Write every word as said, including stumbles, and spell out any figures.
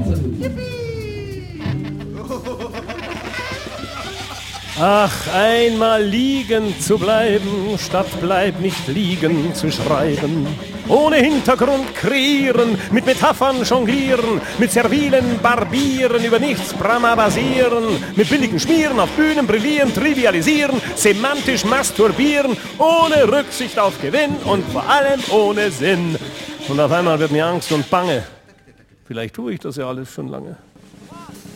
Ach, einmal liegen zu bleiben, statt bleib nicht liegen zu schreiben. Ohne Hintergrund kreieren, mit Metaphern jonglieren, mit servilen Barbieren, über nichts Brahma basieren, mit billigen Schmieren auf Bühnen brillieren, trivialisieren, semantisch masturbieren, ohne Rücksicht auf Gewinn und vor allem ohne Sinn. Und auf einmal wird mir Angst und Bange. Vielleicht tue ich das ja alles schon lange.